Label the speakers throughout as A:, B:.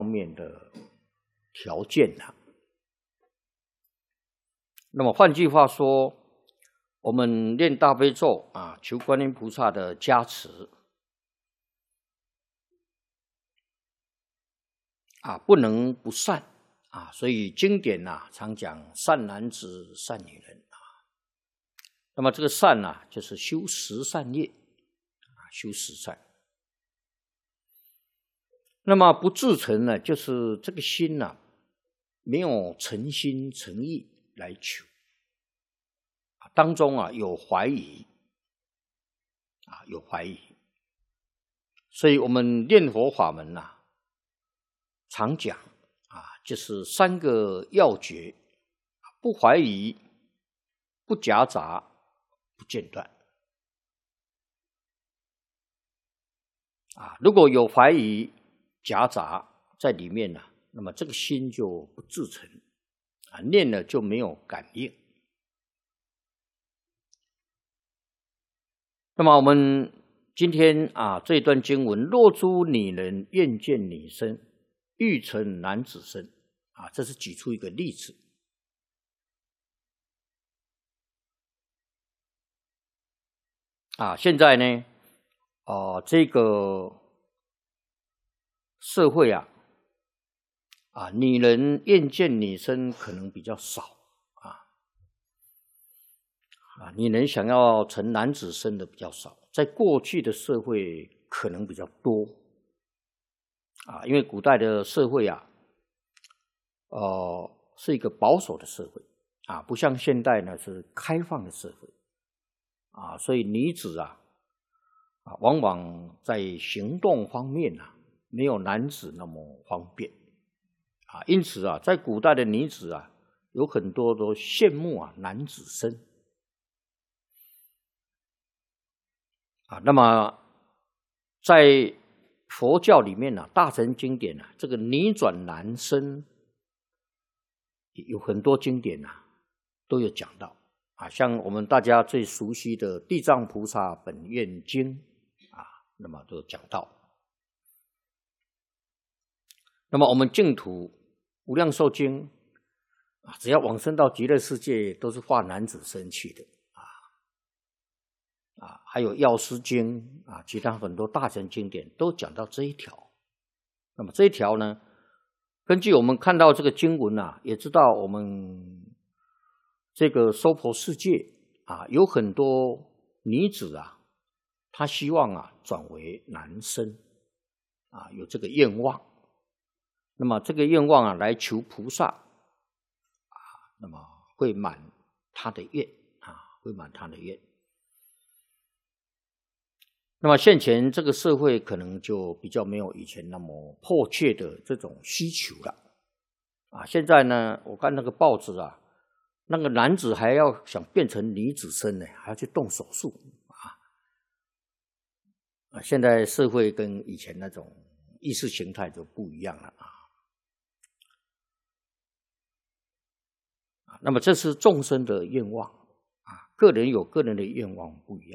A: 方面的条件啊。那么换句话说，我们念大悲咒啊，求观音菩萨的加持啊，不能不善啊。所以经典啊常讲善男子、善女人啊。那么这个善啊，就是修十善业啊，修十善。那么不至诚呢，就是这个心呢，没有诚心诚意来求，当中啊有怀疑啊，有怀疑。所以我们念佛法门呐，常讲啊，就是三个要诀：不怀疑、不夹杂、不间断。啊，如果有怀疑、夹杂在里面呢，那么这个心就不至诚啊，念了就没有感应。那么我们今天啊这一段经文，若诸女人愿见女身，欲成男子身啊，这是举出一个例子。啊，现在呢，这个社会啊，女人愿见女身可能比较少女人想要成男子身的比较少，在过去的社会可能比较多因为古代的社会是一个保守的社会不像现代呢是开放的社会所以女子往往在行动方面没有男子那么方便因此在古代的女子有很多都羡慕男子身那么在佛教里面大乘经典这个女转男身有很多经典都有讲到像我们大家最熟悉的《地藏菩萨本愿经》那么都讲到。那么我们净土无量寿经只要往生到极乐世界，都是化男子身去的还有药师经其他很多大乘经典都讲到这一条。那么这一条呢，根据我们看到这个经文也知道我们这个娑婆世界有很多女子她希望转为男身有这个愿望。那么这个愿望来求菩萨那么会满她的愿会满她的愿。那么现前这个社会可能就比较没有以前那么迫切的这种需求了现在呢，我看那个报纸那个男子还要想变成女子身呢，还要去动手术现在社会跟以前那种意识形态就不一样了那么这是众生的愿望个人有个人的愿望不一样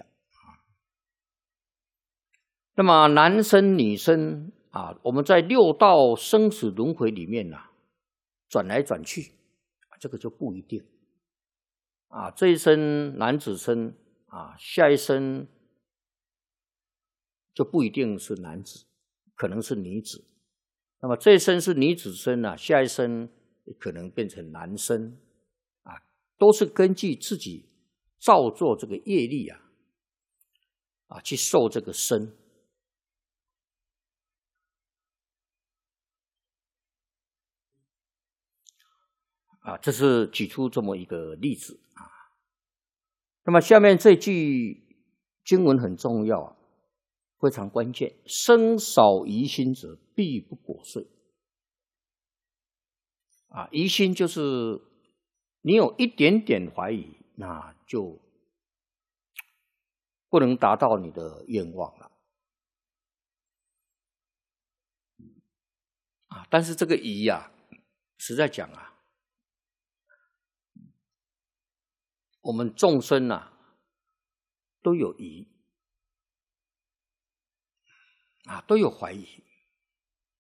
A: 那么男生女生我们在六道生死轮回里面转来转去这个就不一定这一生男子身下一生就不一定是男子，可能是女子。那么这一生是女子身下一生可能变成男生都是根据自己造作这个业力去受这个身这是举出这么一个例子那么下面这句经文很重要非常关键，生少疑心者必不果遂疑心就是你有一点点怀疑，那就不能达到你的愿望了但是这个疑实在讲我们众生都有疑都有怀疑